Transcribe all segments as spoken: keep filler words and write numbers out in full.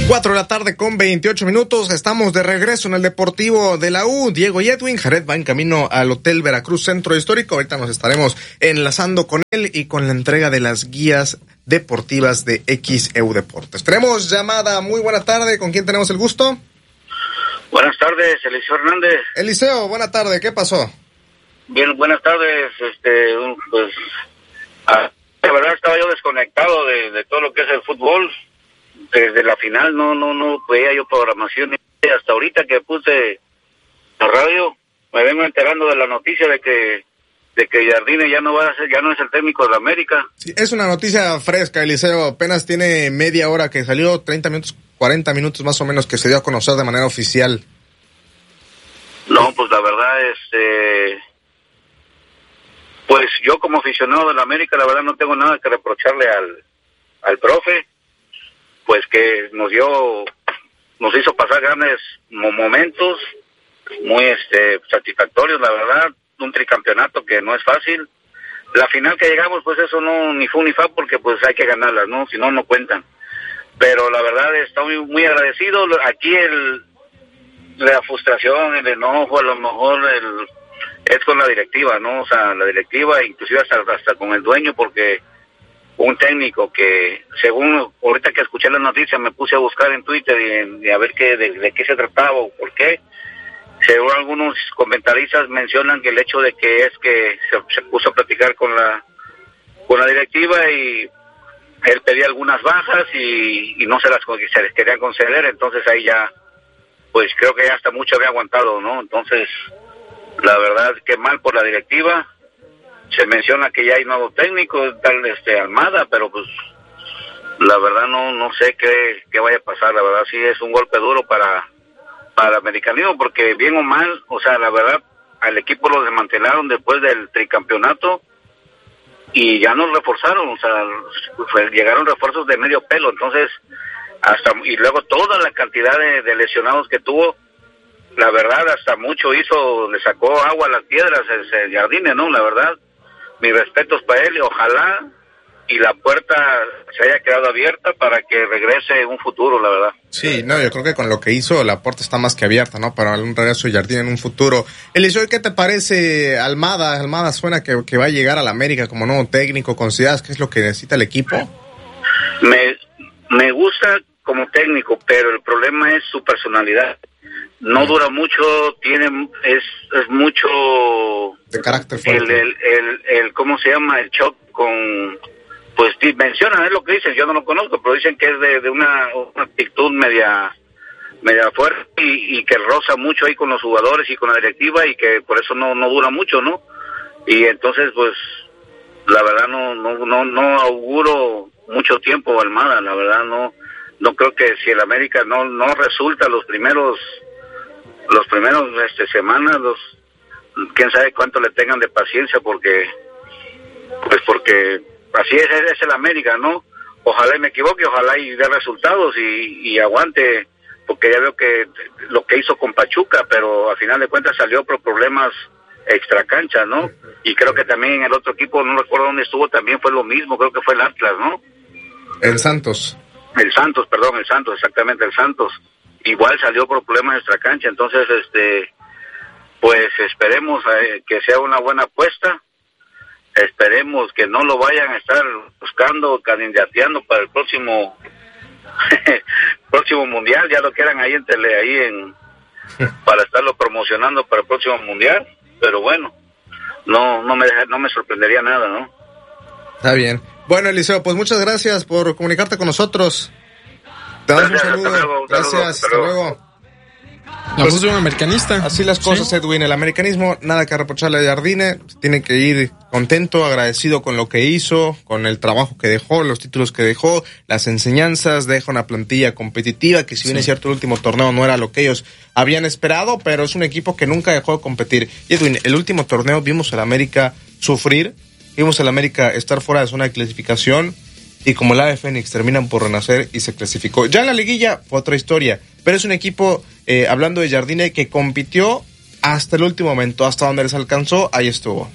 cuatro de la tarde con veintiocho minutos, estamos de regreso en el Deportivo de la U. Diego y Edwin, Jared va en camino al Hotel Veracruz Centro Histórico. Ahorita nos estaremos enlazando con él y con la entrega de las guías deportivas de X E U Deportes. Tenemos llamada, muy buena tarde, ¿con quién tenemos el gusto? Buenas tardes, Eliseo Hernández. Eliseo, buena tarde, ¿qué pasó? Bien, buenas tardes, este, pues, ah, de verdad estaba yo desconectado de, de todo lo que es el fútbol. Desde la final no no no veía yo programación, hasta ahorita que puse la radio me vengo enterando de la noticia de que de que Jardine ya no va a ser, ya no es el técnico de la América. Sí, es una noticia fresca, Eliseo, apenas tiene media hora que salió, treinta minutos, cuarenta minutos más o menos que se dio a conocer de manera oficial. No, pues la verdad este pues yo como aficionado de la América la verdad no tengo nada que reprocharle al al profe, pues que nos dio, nos hizo pasar grandes momentos, muy este satisfactorios, la verdad, un tricampeonato que no es fácil. La final que llegamos, pues eso no, ni fu ni fa, porque pues hay que ganarlas, ¿no? Si no, no cuentan. Pero la verdad, estoy muy, muy agradecido. Aquí el, la frustración, el enojo, a lo mejor el, es con la directiva, ¿no? O sea, la directiva, inclusive hasta, hasta con el dueño, porque un técnico que, según ahorita que escuché la noticia, me puse a buscar en Twitter y, y a ver qué de, de qué se trataba o por qué. Según algunos comentaristas mencionan que el hecho de que es que se, se puso a platicar con la con la directiva y él pedía algunas bajas y, y no se las se les querían conceder, entonces ahí ya, pues creo que ya hasta mucho había aguantado, ¿no? Entonces, la verdad que mal por la directiva. Se menciona que ya hay nuevo técnico, tal este Almada, pero pues la verdad no no sé qué, qué vaya a pasar. La verdad sí es un golpe duro para para el americanismo, porque bien o mal, o sea, la verdad al equipo lo desmantelaron después del tricampeonato y ya nos reforzaron, o sea, pues, llegaron refuerzos de medio pelo, entonces hasta y luego toda la cantidad de, de lesionados que tuvo, la verdad hasta mucho hizo, le sacó agua a las piedras ese Jardine, ¿no? La verdad, mis respetos para él y ojalá y la puerta se haya quedado abierta para que regrese en un futuro, la verdad. Sí, no, yo creo que con lo que hizo la puerta está más que abierta, ¿no? Para un regreso de Jardine en un futuro. Eliseo, ¿qué te parece Almada? Almada suena que, que va a llegar a la América como nuevo técnico. ¿Consideras que es lo que necesita el equipo? Me, me gusta como técnico, pero el problema es su personalidad. No dura mucho, tiene es es mucho de carácter fuerte. El, el, el, el ¿cómo se llama? El shock con, pues mencionan, es lo que dicen, yo no lo conozco, pero dicen que es de, de una, una actitud media media fuerte y, y que roza mucho ahí con los jugadores y con la directiva y que por eso no no dura mucho, ¿no? Y entonces, pues, la verdad no no no no auguro mucho tiempo Almada, la verdad no no creo que si el América no no resulta los primeros los primeros este semanas, los quién sabe cuánto le tengan de paciencia, porque pues porque así es, es el América, ¿no? Ojalá y me equivoque, ojalá y dé resultados y, y aguante, porque ya veo que lo que hizo con Pachuca, pero al final de cuentas salió por problemas extra cancha, ¿no? Y creo que también el otro equipo, no recuerdo dónde estuvo, también fue lo mismo, creo que fue el Atlas, ¿no? El Santos. El Santos, perdón, el Santos, exactamente, el Santos. Igual salió por problemas extra cancha, entonces, este, pues esperemos eh, que sea una buena apuesta, esperemos que no lo vayan a estar buscando, candidateando para el próximo próximo mundial, ya lo quieran ahí en tele, ahí en para estarlo promocionando para el próximo mundial, pero bueno, no no me deja, no me sorprendería nada, ¿no? Está bien. Bueno, Eliseo, pues muchas gracias por comunicarte con nosotros. Te damos un saludo. Hasta luego, gracias, saludo, hasta luego. Hasta luego. La voz de un americanista. Así las cosas, sí. Edwin. El americanismo, nada que reprocharle a Jardine. Tiene que ir contento, agradecido con lo que hizo, con el trabajo que dejó, los títulos que dejó, las enseñanzas. Deja una plantilla competitiva que, si bien sí. es cierto, el último torneo no era lo que ellos habían esperado, pero es un equipo que nunca dejó de competir. Y Edwin, el último torneo vimos al América sufrir, vimos al América estar fuera de zona de clasificación. Y como el ave Fénix terminan por renacer y se clasificó. Ya en la liguilla fue otra historia, pero es un equipo, eh, hablando de Jardine, que compitió hasta el último momento, hasta donde les alcanzó, ahí estuvo.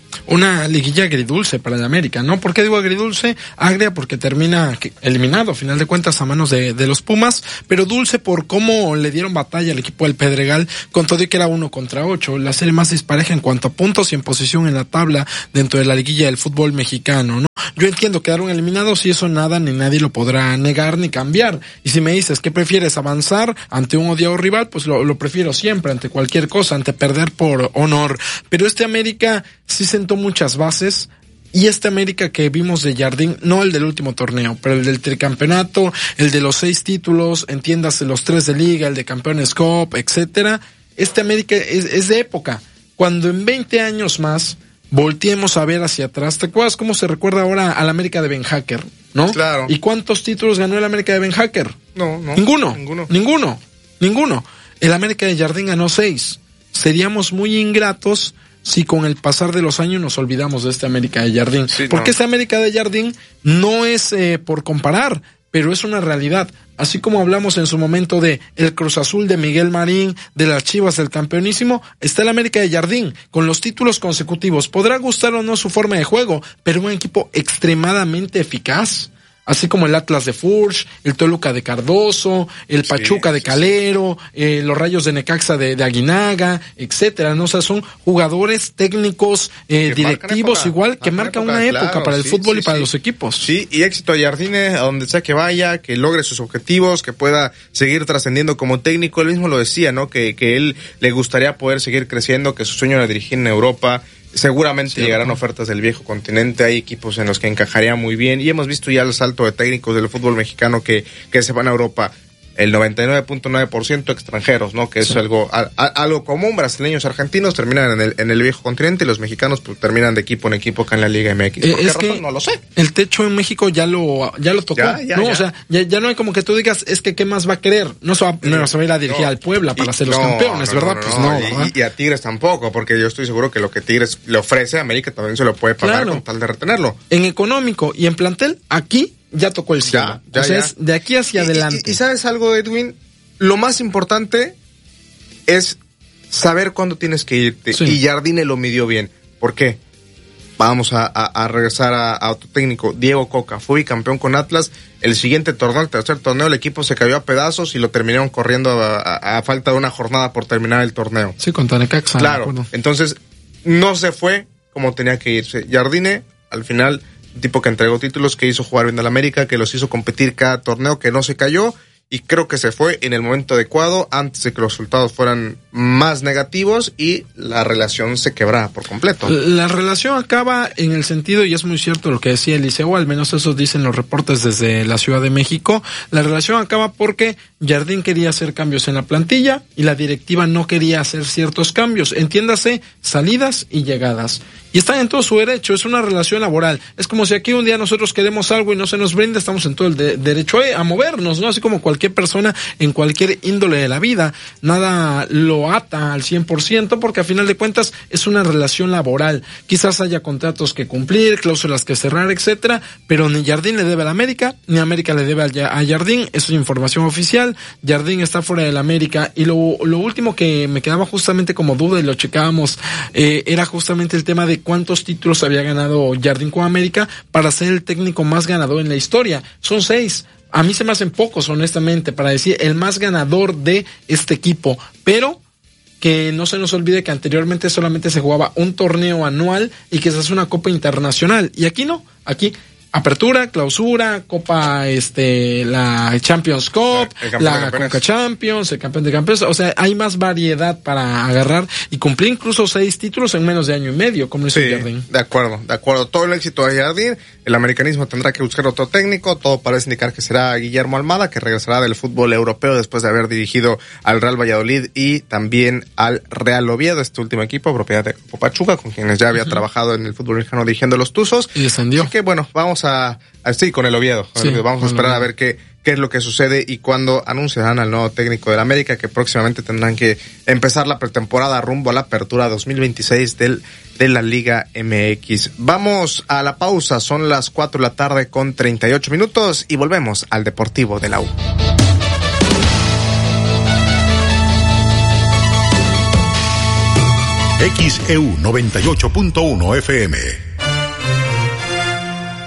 una liguilla agridulce para el América, ¿no? ¿Por qué digo agridulce? Agria porque termina eliminado, a final de cuentas, a manos de, de los Pumas, pero dulce por cómo le dieron batalla al equipo del Pedregal, con todo y que era uno contra ocho, la serie más dispareja en cuanto a puntos y en posición en la tabla dentro de la liguilla del fútbol mexicano, ¿no? Yo entiendo, quedaron eliminados y eso nada ni nadie lo podrá negar ni cambiar. Y si me dices, ¿qué prefieres? ¿Avanzar ante un odiado rival? Pues lo, lo prefiero siempre, ante cualquier cosa, ante perder por honor. Pero este América sí sentó muchas bases. Y este América que vimos de Jardín, no el del último torneo, pero el del tricampeonato, el de los seis títulos, entiéndase los tres de liga, el de Campeones Cup, etcétera. Este América es, es de época. Cuando en veinte años más volteemos a ver hacia atrás, ¿te acuerdas cómo se recuerda ahora al América de Ben Hacker, no? Claro. ¿Y cuántos títulos ganó el América de Ben Hacker? No, no. Ninguno. Ninguno. Ninguno. Ninguno. El América de Jardín ganó seis. Seríamos muy ingratos si con el pasar de los años nos olvidamos de este América de Jardín. Sí, porque no. Este América de Jardín no es eh, por comparar, pero es una realidad. Así como hablamos en su momento de el Cruz Azul de Miguel Marín, de las Chivas del campeonísimo, está el América de Jardín, con los títulos consecutivos. Podrá gustar o no su forma de juego, pero un equipo extremadamente eficaz. Así como el Atlas de Furch, el Toluca de Cardoso, el Pachuca sí, de Calero, sí, sí. Eh, los Rayos de Necaxa de, de Aguinaga, etcétera, ¿no? O sea, son jugadores técnicos, eh, directivos, época, igual, que marcan época, una época claro, para el sí, fútbol sí, y para sí. los equipos. Sí, y éxito a Jardine, a donde sea que vaya, que logre sus objetivos, que pueda seguir trascendiendo como técnico. Él mismo lo decía, ¿no? Que, que él le gustaría poder seguir creciendo, que su sueño era dirigir en Europa. Seguramente sí, llegarán ofertas del viejo continente, hay equipos en los que encajaría muy bien y hemos visto ya el salto de técnicos del fútbol mexicano que, que se van a Europa, el noventa y nueve punto nueve por ciento extranjeros, ¿no? Que sí. es algo a, a, algo común, brasileños, argentinos terminan en el, en el viejo continente y los mexicanos pues terminan de equipo en equipo acá en la Liga M X. Eh, ¿Por qué es razón? Que no lo sé. El techo en México ya lo ya lo tocó, ya, ya, ¿no? Ya. O sea, ya, ya no hay como que tú digas, es que ¿qué más va a querer? No se va, no se va a ir a dirigir no. al Puebla para y, ser los no, campeones, no, ¿verdad? No, pues no, no, ¿verdad? Y, y a Tigres tampoco, porque yo estoy seguro que lo que Tigres le ofrece a América también se lo puede pagar claro. con tal de retenerlo. En económico y en plantel, aquí ya tocó el cielo. Ya, ya, o sea, ya. Es de aquí hacia y, adelante. Y, y, y ¿sabes algo, Edwin? Lo más importante es saber cuándo tienes que irte. Sí. Y Jardine lo midió bien. ¿Por qué? Vamos a, a, a regresar a, a otro técnico. Diego Coca fue bicampeón con Atlas. El siguiente torneo, el tercer torneo, el equipo se cayó a pedazos y lo terminaron corriendo a, a, a falta de una jornada por terminar el torneo. Sí, con Necaxa. Claro. Entonces, no se fue como tenía que irse. Jardine, al final, un tipo que entregó títulos, que hizo jugar bien al América, que los hizo competir cada torneo, que no se cayó. Y creo que se fue en el momento adecuado, antes de que los resultados fueran más negativos y la relación se quebrara por completo. La relación acaba en el sentido, y es muy cierto lo que decía Eliseo, al menos eso dicen los reportes desde la Ciudad de México, la relación acaba porque Jardín quería hacer cambios en la plantilla y la directiva no quería hacer ciertos cambios, entiéndase, salidas y llegadas. Y están en todo su derecho, es una relación laboral. Es como si aquí un día nosotros queremos algo y no se nos brinda, estamos en todo el de- derecho a movernos, ¿no? Así como cualquier persona en cualquier índole de la vida. Nada lo ata al cien por ciento porque a final de cuentas es una relación laboral. Quizás haya contratos que cumplir, cláusulas que cerrar, etcétera, pero ni Jardín le debe a la América, ni América le debe a Jardín, eso es información oficial. Jardín está fuera de la América y lo, lo último que me quedaba justamente como duda y lo checábamos, eh, era justamente el tema de cuántos títulos había ganado Jardín con América para ser el técnico más ganador en la historia. Son seis. A mí se me hacen pocos, honestamente, para decir el más ganador de este equipo. Pero que no se nos olvide que anteriormente solamente se jugaba un torneo anual y que se hace una copa internacional. Y aquí no, aquí apertura, clausura, copa, este, la Champions Cup, la Conca Champions, el campeón de campeones, o sea, hay más variedad para agarrar y cumplir incluso seis títulos en menos de año y medio, como hizo sí, Jardín. De acuerdo, de acuerdo. Todo el éxito de Jardín, el americanismo tendrá que buscar otro técnico, todo parece indicar que será Guillermo Almada, que regresará del fútbol europeo después de haber dirigido al Real Valladolid y también al Real Oviedo, este último equipo, propiedad de Pachuca, con quienes ya había uh-huh. trabajado en el fútbol mexicano dirigiendo los Tuzos. Y descendió. Así que bueno, vamos a, a sí, con el Oviedo. Con sí, el Oviedo. Vamos a esperar a ver qué, qué es lo que sucede y cuándo anunciarán al nuevo técnico del América, que próximamente tendrán que empezar la pretemporada rumbo a la apertura dos mil veintiséis del, de la Liga M X. Vamos a la pausa, son las cuatro de la tarde con treinta y ocho minutos y volvemos al Deportivo de la U. X E U noventa y ocho punto uno F M.